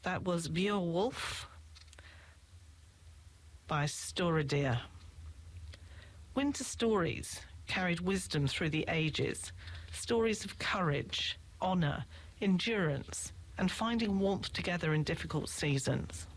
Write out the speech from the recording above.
That was Beowulf by Storadir. Winter stories carried wisdom through the ages, stories of courage, honour, endurance, and finding warmth together in difficult seasons.